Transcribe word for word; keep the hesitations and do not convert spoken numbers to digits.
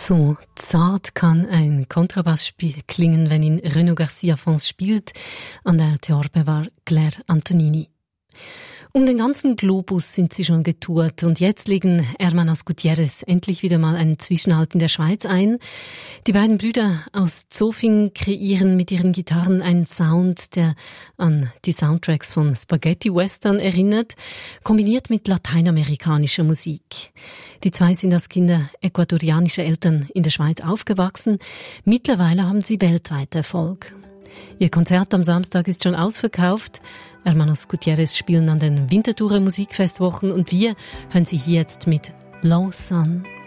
So zart kann ein Kontrabassspiel klingen, wenn ihn Renaud Garcia Fons spielt. An der Theorbe war Claire Antonini. Um den ganzen Globus sind sie schon getourt und jetzt legen Hermanos Gutierrez endlich wieder mal einen Zwischenhalt in der Schweiz ein. Die beiden Brüder aus Zofing kreieren mit ihren Gitarren einen Sound, der an die Soundtracks von Spaghetti Western erinnert, kombiniert mit lateinamerikanischer Musik. Die zwei sind als Kinder ecuadorianischer Eltern in der Schweiz aufgewachsen. Mittlerweile haben sie weltweit Erfolg. Ihr Konzert am Samstag ist schon ausverkauft. Hermanos Gutierrez spielen an den Winterthurer Musikfestwochen und wir hören sie hier jetzt mit Low Sun.